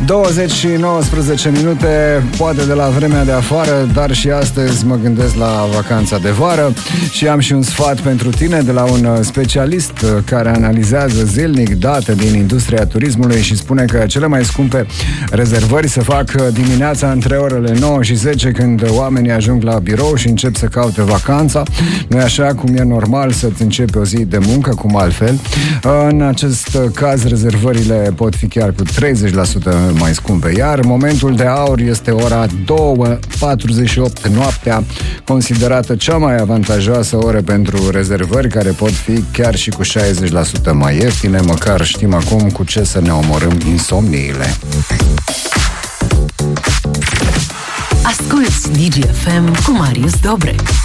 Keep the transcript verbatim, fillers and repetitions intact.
douăzeci și nouăsprezece minute, poate de la vremea de afară, dar și astăzi mă gândesc la vacanța de vară și am și un sfat pentru tine de la un specialist care analizează zilnic date din industria turismului și spune că cele mai scumpe rezervări se fac dimineața între orele nouă și zece, când oamenii ajung la birou și încep să caute vacanța. Nu-i așa cum e normal să-ți începi o zi de muncă, cum altfel. În acest caz, rezervările pot fi chiar cu treizeci la sută mai scumpe, iar momentul de aur este ora două patruzeci și opt noaptea, considerată cea mai avantajoasă oră pentru rezervări, care pot fi chiar și cu șaizeci la sută mai ieftine. Măcar știm acum cu ce să ne omorâm insomniile. Asculți Digi F M cu Marius Dobre.